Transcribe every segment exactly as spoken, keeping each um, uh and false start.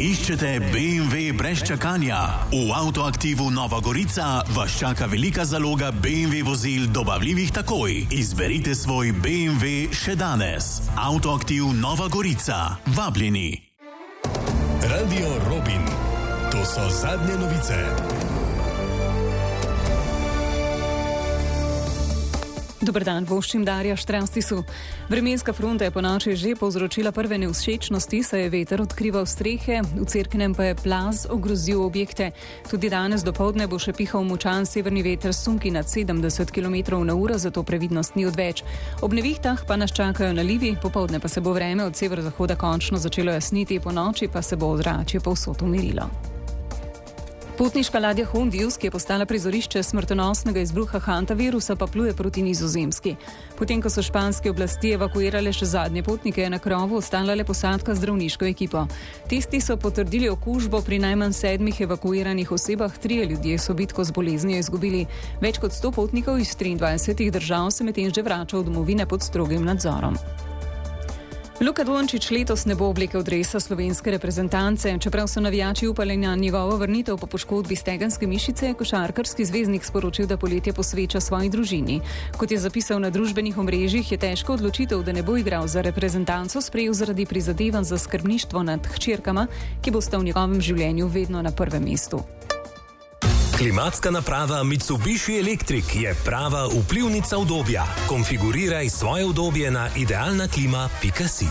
Iščete B M W brez čakanja? V Avtoaktivu Nova Gorica vas čaka velika zaloga B M W vozil dobavljivih takoj. Izberite svoj B M W še danes. Avtoaktiv Nova Gorica. Vabljeni. Radio Robin. To so zadnje novice. Dober dan, voščim Darja Štravstisu. Vremenska fronta je po noči že povzročila prve nevšečnosti, saj je veter odkrival strehe, v Cerknem pa je plaz ogrozil objekte. Tudi danes dopoldne bo še pihal močan severni veter s sunki nad sedemdeset kilometrov na uro, zato previdnost ni odveč. Ob nevihtah pa nas čakajo nalivi, popoldne pa se bo vreme od severozahoda končno začelo jasniti, po noči pa se bo ozračje povsod umirilo. Potniška ladja Hondius, ki je postala prizorišče smrtonosnega izbruha hantavirusa, pa pluje proti Nizozemski. Potem, ko so španske oblasti evakuirale še zadnje potnike, je na krovu ostala le posadka z zdravniško ekipo. Testi so potrdili okužbo pri najmanj sedmih evakuiranih osebah, trije ljudje so bitko z boleznijo izgubili. Več kot sto potnikov iz triindvajsetih držav se medtem že vrača v domovine pod strogim nadzorom. Luka Dončić letos ne bo oblekel dresa slovenske reprezentance. Čeprav so navijači upali na njegovo vrnitev po poškodbi stegenske mišice, je košarkarski zvezdnik sporočil, da poletje posveča svoji družini. Kot je zapisal na družbenih omrežjih, je težko odločitev, da ne bo igral za reprezentanco, sprejel zaradi prizadevanj za skrbništvo nad hčerkama, ki bosta v njegovem življenju vedno na prvem mestu. Klimatska naprava Mitsubishi Electric je prava vplivnica udobja. Konfiguriraj svoje udobje na idealna klima pika si.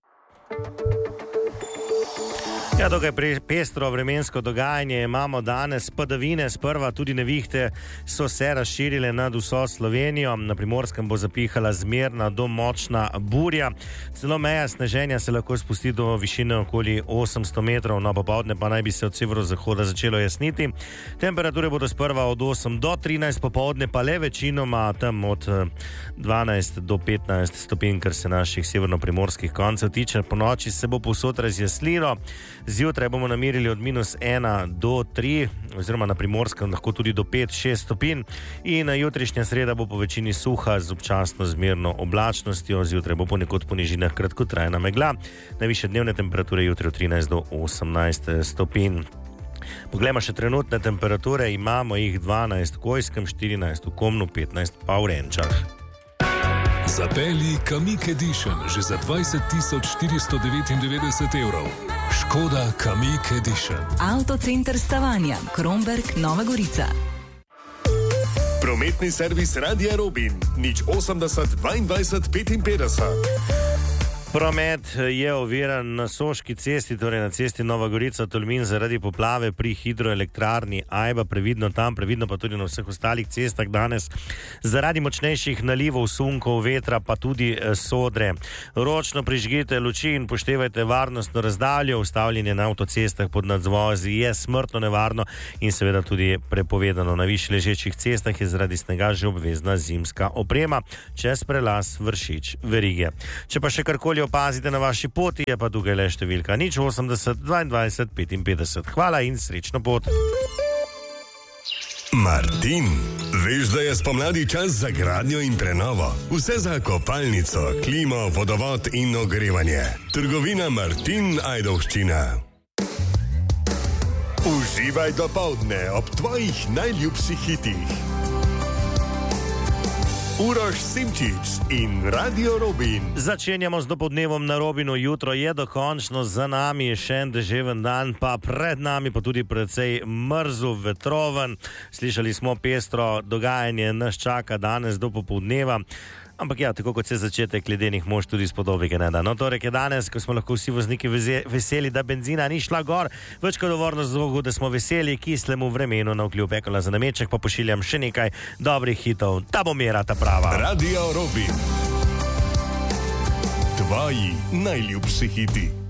Ja, dokaj pestro vremensko dogajanje imamo danes. Padavine, sprva tudi nevihte, so se razširile nad vso Slovenijo. Na Primorskem bo zapihala zmerna do močna burja. Celo meja sneženja se lahko spusti do višine okoli osemsto metrov, no popoldne pa naj bi se od severozahoda začelo jasniti. Temperature bodo sprva od osem do trinajst, popoldne pa le večinoma tam od dvanajst do petnajst stopinj, kar se naših severno-primorskih koncev tiče. Po noči se bo povsod razjasnilo. Zjutraj bomo namerili od minus ena do tri, oziroma na Primorskem lahko tudi do pet šest stopinj. In jutrišnja sreda bo po večini suha z občasno zmerno oblačnostjo. Zjutraj bo ponekod po nižinah kratkotrajna megla. Najvišje dnevne temperature jutri od trinajst do osemnajst stopinj. Poglejmo še trenutne temperature. Imamo jih dvanajst v Kojskem, štirinajst v Komnu, petnajst pa v Renčah. Zapelji Kamiq Edition že za dvajset tisoč štiristo devetindevetdeset evrov. Škoda Kamiq Edition. Avtocenter Stavanja, Kromberk, Nova Gorica. Prometni servis Radia Robin, nič osemdeset dvaindvajset petinpetdeset. Promet je oviran na Soški cesti, torej na cesti Nova Gorica-Tolmin zaradi poplave pri hidroelektrarni Ajba. Previdno tam, previdno pa tudi na vseh ostalih cestah danes. Zaradi močnejših nalivov, sunkov, vetra pa tudi sodre. Ročno prižgite luči in poštevajte varnostno razdaljo. Ustavljanje na avtocestah pod nadvozi je smrtno nevarno in seveda tudi prepovedano. Na višje ležečih cestah je zaradi snega že obvezna zimska oprema. Čez prelaz Vršič verige. Če pa še karkoli opazite na vaši poti, je pa tukaj le številka nič osemdeset dvaindvajset petinpetdeset. Hvala in srečno pot. Martin, veš, da je spomladi čas za gradnjo in prenovo? Vse za kopalnico, klimo, vodovod in ogrevanje. Trgovina Martin Ajdovščina. Uživaj dopoldne ob tvojih najljubših hitih. Uroš Simčič in Radio Robin. Začenjamo z dopoldnevom na Robinu. Jutro je dokončno za nami, še en deževen dan, pa pred nami pa tudi precej mrzu, vetroven. Slišali smo pestro dogajanje, nas čaka danes do popoldneva. Ampak ja, tako kot se začetek ledenih mož tudi spodobike ne da. No, torej je danes, ko smo lahko vsi vozniki veseli, da benzina ni šla gor, več kot dovolj razlogov, da smo veseli kislemu vremenu na vkljub ekola za nameček, pa pošiljam še nekaj dobrih hitov. Ta bo mera ta prava. Radio Robin. Tvoji najljubši hiti.